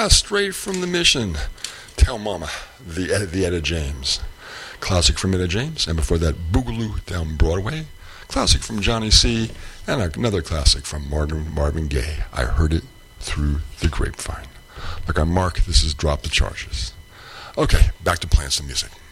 Blast straight from the Mission. Tell Mama, the Etta James. Classic from Etta James, and before that, Boogaloo Down Broadway. Classic from Johnny C, and another classic from Marvin Gaye. I heard it through the grapevine. Like on Mark, this is Drop the Charges. Okay, back to playing some music.